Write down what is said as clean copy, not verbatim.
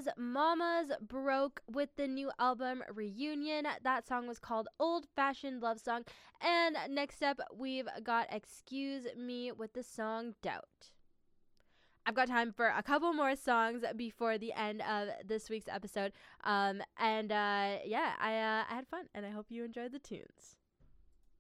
was Mamas Broke with the new album Reunion. That song was called Old Fashioned Love Song. And next up, we've got Excuse Me with the song Doubt. I've got time for a couple more songs before the end of this week's episode. I had fun, and I hope you enjoyed the tunes.